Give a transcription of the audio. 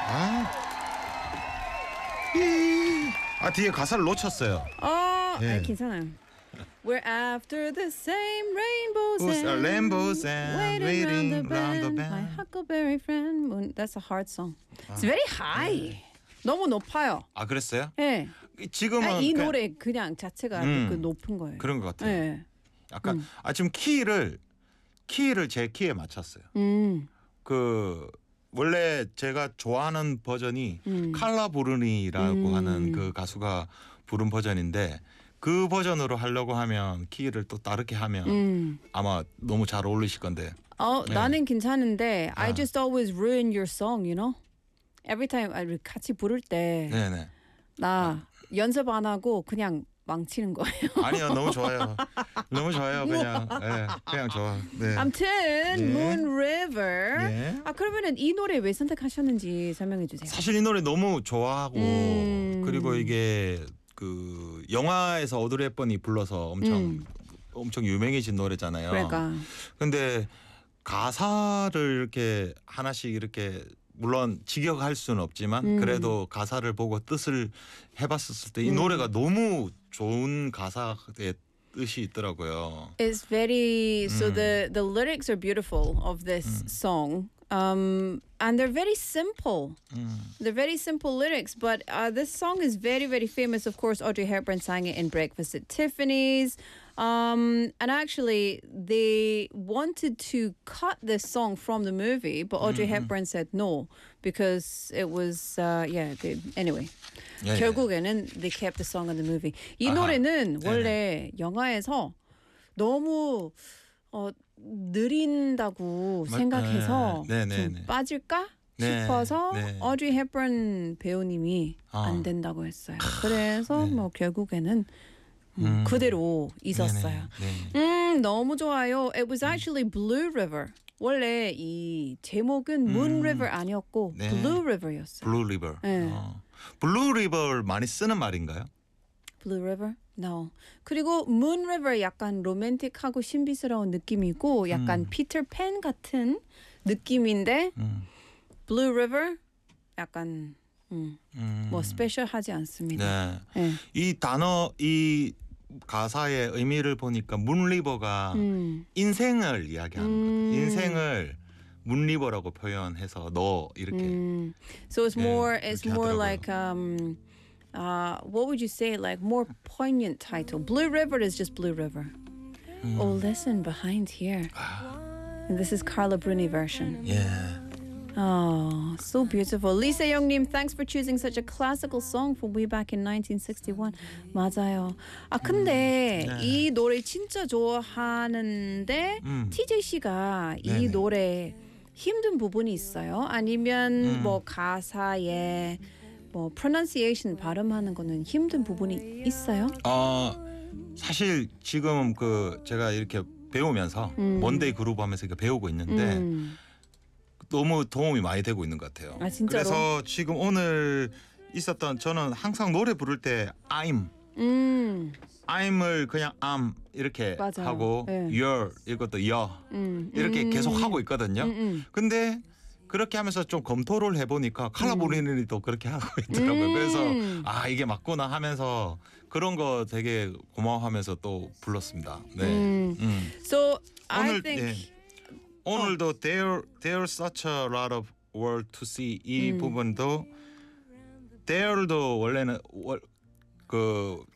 뒤에 가사를 놓쳤어요. 예. 괜찮아요. We're after the same rainbows rainbows and waiting round the bend. My huckleberry friend. That's a hard song. It's very high. 너무 높아요. 그랬어요? 네. 지금은 이 노래 그냥 자체가 그 높은 거예요. 그런 것 같아요. 네. 약간 지금 키를 제 키에 맞췄어요. 그 원래 제가 좋아하는 버전이 칼라 브루니라고 하는 그 가수가 부른 버전인데 그 버전으로 하려고 하면 키를 또 다르게 하면 아마 너무 잘 어울리실 건데. 나는 괜찮은데 I just always ruin your song, you know? Every time 같이 부를 때 네네. 나 연습 안 하고 그냥 망치는 거예요. 아니요, 너무 좋아요. 너무 좋아요. 그냥 그냥 좋아. 네. 아무튼 Moon River. 예. 그러면은 이 노래 왜 선택하셨는지 설명해 주세요. 사실 이 노래 너무 좋아하고 그리고 이게 그 영화에서 오드리 헵번이 불러서 엄청 유명해진 노래잖아요. 그러니까. 근데 가사를 이렇게 하나씩 이렇게 물론 직역할 수는 없지만 그래도 가사를 보고 뜻을 해봤었을 때 이 노래가 너무 좋은 가사의 뜻이 있더라고요. It's very so the lyrics are beautiful of this song. And they're very simple. They're very simple lyrics, but this song is very, very famous. Of course, Audrey Hepburn sang it in Breakfast at Tiffany's. And actually, they wanted to cut this song from the movie, but Audrey Hepburn said no because it was, anyway. 예, 결국에는 they kept the song in the movie. 이 노래는 원래 영화에서 너무 느린다고 생각해서 좀 빠질까 싶어서 어드리 헵번 배우님이 안 된다고 했어요. 그래서 뭐 결국에는 그대로 있었어요. 너무 좋아요. It was actually Blue River. 원래 이 제목은 Moon River 아니었고 Blue River였어요. Blue River. Blue River 많이 쓰는 말인가요? Blue River? No. 그리고 Moon River 약간 로맨틱하고 신비스러운 느낌이고 약간 피터 팬 같은 느낌인데 Blue River 약간 뭐 스페셜하지 않습니다. 네. 이 단어 이 가사의 의미를 보니까 문리버가 인생을 이야기하는 거예요. 인생을 문리버라고 표현해서 너 이렇게. So it's more 하더라고요. like what would you say? Like more poignant title. Blue River is just Blue River. Oh, listen behind here. And this is Carla Bruni version. Yeah. Oh, so beautiful. Lisa Youngnim, thanks for choosing such a classical song from way back in 1961. 맞아요. 근데 이 노래 진짜 좋아하는데 TJ 씨가 이 노래 힘든 부분이 있어요? 아니면 뭐 가사에 뭐 pronunciation 발음하는 거는 힘든 부분이 있어요? 사실 지금 그 제가 이렇게 배우면서 먼데이 그루브 하면서 이렇게 배우고 있는데 너무 도움이 많이 되고 있는 것 같아요. 진짜로? 그래서 지금 오늘 있었던 저는 항상 노래 부를 때 I'm을 그냥 am 이렇게 맞아요. 하고 your 이것도 your 이렇게 계속 하고 있거든요. 근데 그렇게 하면서 좀 검토를 해보니까 칼라보리니도 그렇게 하고 있더라고요. 그래서 이게 맞구나 하면서 그런 거 되게 고마워하면서 또 불렀습니다. 네. So I 오늘 think 오늘도 there's such a lot of world to see 이 부분도 there도 원래는 그